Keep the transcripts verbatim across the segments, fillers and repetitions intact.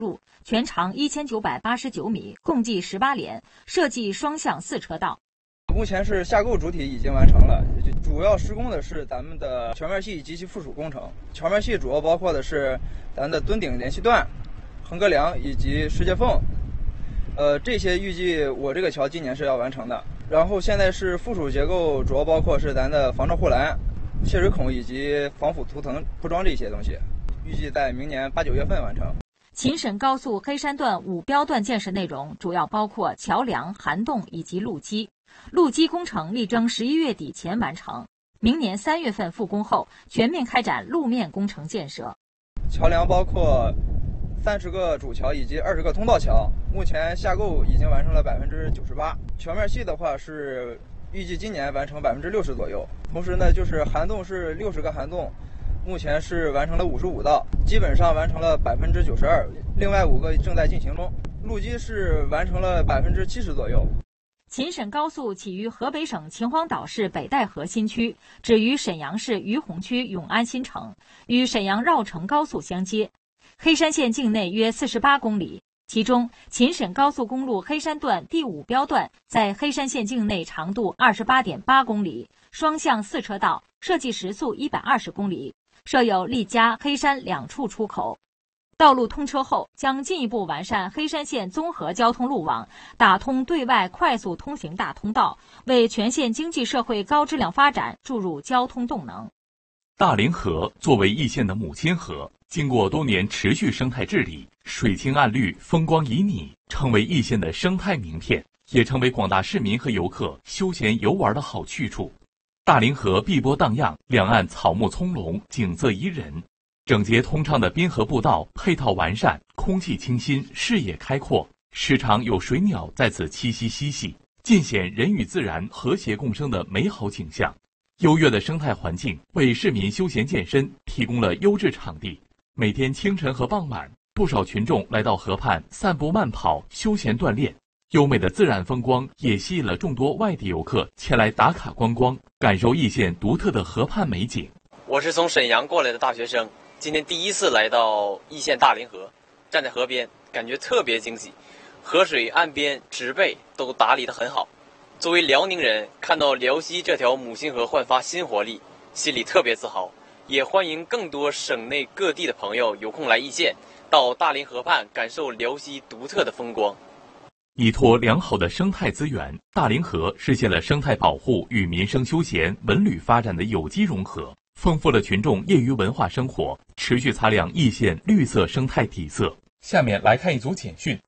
路，全长一千九百八十九米，共计十八连，设计双向四车道。 目前是下构主体已经完成了，主要施工的是咱们的桥面系及其附属工程。桥面系主要包括的是咱的墩顶联系段、横膈梁以及石阶缝，呃，这些预计我这个桥今年是要完成的。然后现在是附属结构，主要包括是咱的防震护栏、泄水孔以及防腐涂层铺装这些东西，预计在明年八九月份完成。 秦沈高速黑山段五标段建设内容主要包括桥梁、涵洞以及路基。路基工程力争十一月底前完成，明年三月份复工后全面开展路面工程建设。 桥梁包括三十个主桥以及二十个通道桥，目前下构已经完成了百分之九十八。桥面系的话是预计今年完成百分之六十左右。同时呢，就是涵洞是六十个涵洞，目前是完成了五十五道，基本上完成了百分之九十二，另外五个正在进行中。路基是完成了百分之七十左右。 秦沈高速起于河北省秦皇岛市北戴河新区，止于沈阳市于洪区永安新城，与沈阳绕城高速相接。黑山县境内约四十八公里，其中秦沈高速公路黑山段第五标段在黑山县境内长度 二十八点八公里，双向四车道，设计时速一百二十公里，设有丽家、黑山两处出口。道路通车后，将进一步完善黑山县综合交通路网，打通对外快速通行大通道，为全县经济社会高质量发展注入交通动能。 大凌河作为易县的母亲河，经过多年持续生态治理，水清岸绿，风光旖旎，成为易县的生态名片，也成为广大市民和游客休闲游玩的好去处。大凌河碧波荡漾，两岸草木葱茏，景色宜人。整洁通畅的滨河步道配套完善，空气清新，视野开阔，时常有水鸟在此栖息嬉戏，尽显人与自然和谐共生的美好景象。优越的生态环境为市民休闲健身提供了优质场地。每天清晨和傍晚，不少群众来到河畔散步慢跑，休闲锻炼。优美的自然风光也吸引了众多外地游客前来打卡观光，感受易县独特的河畔美景。 我是从沈阳过来的大学生，今天第一次来到易县大凌河，站在河边感觉特别惊喜，河水岸边植被都打理得很好。作为辽宁人，看到辽西这条母亲河焕发新活力，心里特别自豪，也欢迎更多省内各地的朋友有空来易县，到大凌河畔感受辽西独特的风光。 依托良好的生态资源，大凌河实现了生态保护与民生休闲、文旅发展的有机融合，丰富了群众业余文化生活，持续擦亮易县绿色生态底色。下面来看一组简讯。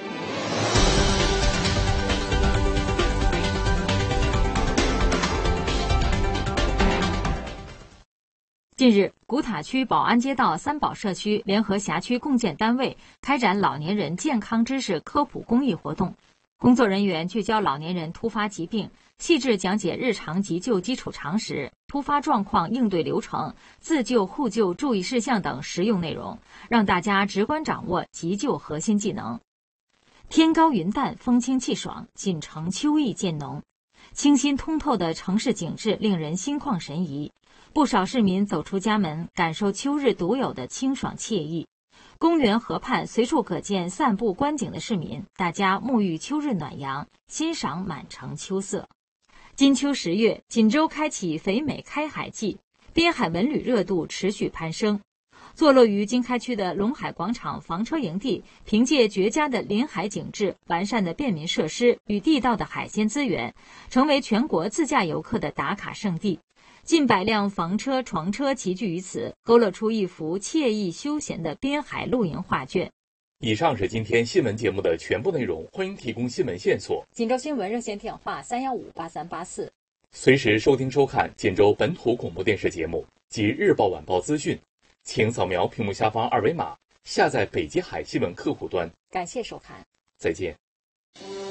近日，古塔区宝安街道三宝社区联合辖区共建单位开展老年人健康知识科普公益活动，工作人员聚焦老年人突发疾病，细致讲解日常急救基础常识、突发状况应对流程、自救互救注意事项等实用内容，让大家直观掌握急救核心技能。天高云淡，风清气爽，锦城秋意渐浓，清新通透的城市景致令人心旷神怡。不少市民走出家门，感受秋日独有的清爽惬意。公园河畔随处可见散步观景的市民，大家沐浴秋日暖阳，欣赏满城秋色。金秋十月，锦州开启肥美开海季，滨海文旅热度持续攀升。坐落于经开区的龙海广场房车营地，凭借绝佳的临海景致、完善的便民设施与地道的海鲜资源，成为全国自驾游客的打卡胜地。近百辆房车、床车齐聚于此，勾勒出一幅惬意休闲的滨海露营画卷。 以上是今天新闻节目的全部内容，欢迎提供新闻线索。 锦州新闻热线电话三幺五八三八四， 随时收听收看锦州本土广播电视节目及日报晚报资讯，请扫描屏幕下方二维码，下载北极海新闻客户端。 感谢收看， 再见。